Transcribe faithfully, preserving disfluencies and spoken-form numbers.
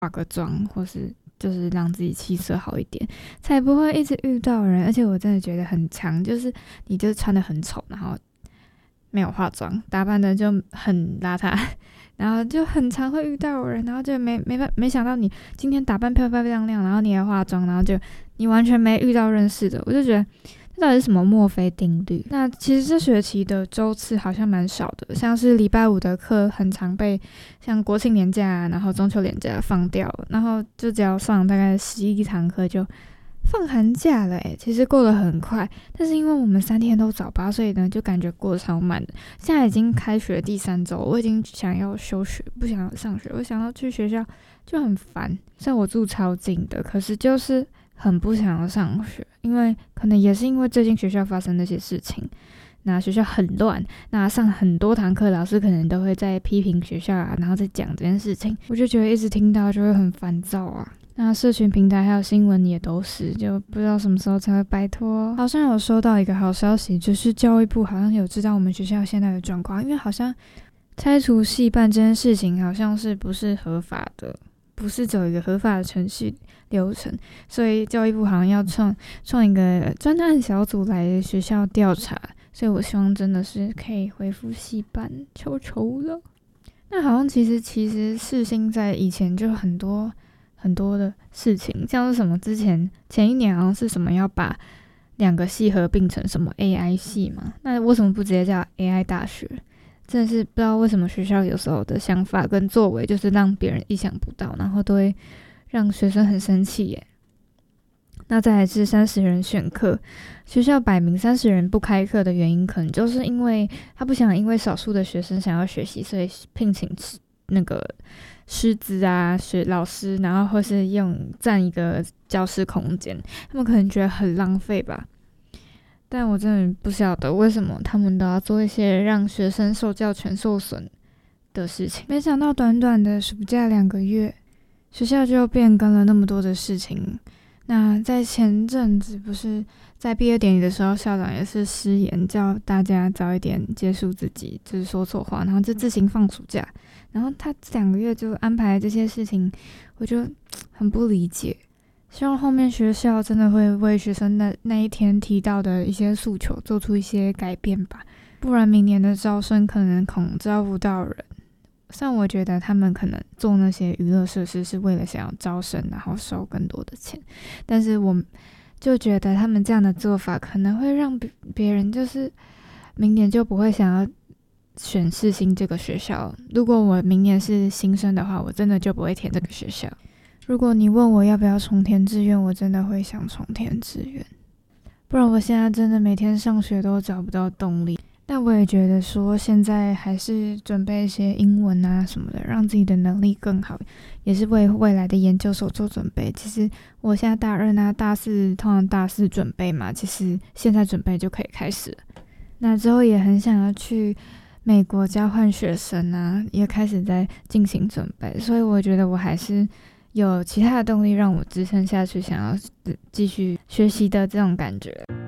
化个妆，或是就是让自己气色好一点，才不会一直遇到人。而且我真的觉得很强，就是你就穿得很丑，然后没有化妆，打扮的就很邋遢，然后就很常会遇到人，然后就没没没想到你今天打扮漂漂亮亮，然后你还化妆，然后就你完全没遇到认识的，我就觉得这到底是什么墨菲定律？那其实这学期的周次好像蛮少的，像是礼拜五的课很常被像国庆连假然后中秋连假放掉了，然后就只要上大概十一堂课就放寒假了诶，其实过得很快，但是因为我们三天都早八，所以呢就感觉过得超慢的。现在已经开学第三周，我已经想要休学，不想要上学，我想要去学校就很烦。虽然我住超近的，可是就是很不想要上学，因为可能也是因为最近学校发生那些事情，那学校很乱，那上很多堂课，老师可能都会在批评学校啊，然后再讲这件事情，我就觉得一直听到就会很烦躁啊。那社群平台还有新闻也都是，就不知道什么时候才会摆脱。好像有收到一个好消息，就是教育部好像有知道我们学校现在的状况，因为好像拆除系办这件事情好像是不是合法的，不是走一个合法的程序流程，所以教育部好像要创创一个专案小组来学校调查，所以我希望真的是可以恢复系办，求求了。那好像其实其实世新在以前就很多很多的事情，像是什么之前前一年好像是什么要把两个系合并成什么 A I 系嘛，那为什么不直接叫 A I 大学？真的是不知道为什么学校有时候的想法跟作为就是让别人意想不到，然后都会让学生很生气耶。那再来是三十人选课，学校摆明三十人不开课的原因，可能就是因为他不想因为少数的学生想要学习，所以聘请那个师资啊、学老师，然后或是用占一个教室空间，他们可能觉得很浪费吧。但我真的不晓得为什么他们都要做一些让学生受教权受损的事情。没想到短短的暑假两个月，学校就变更了那么多的事情。那在前阵子不是在毕业典礼的时候，校长也是失言，叫大家早一点结束自己就是说错话，然后就自行放暑假。然后他这两个月就安排这些事情，我就很不理解。希望后面学校真的会为学生的那一天提到的一些诉求做出一些改变吧，不然明年的招生可能恐招不到人。虽然我觉得他们可能做那些娱乐设施是为了想要招生，然后收更多的钱，但是我就觉得他们这样的做法可能会让别人就是明年就不会想要选世新这个学校。如果我明年是新生的话，我真的就不会填这个学校。如果你问我要不要重填志愿，我真的会想重填志愿，不然我现在真的每天上学都找不到动力。但我也觉得说现在还是准备一些英文啊什么的，让自己的能力更好，也是为未来的研究所做准备。其实我现在大二啊大四，通常大四准备嘛，其实现在准备就可以开始了。那之后也很想要去美国交换学生啊，也开始在进行准备，所以我觉得我还是有其他的动力让我支撑下去，想要继续学习的这种感觉。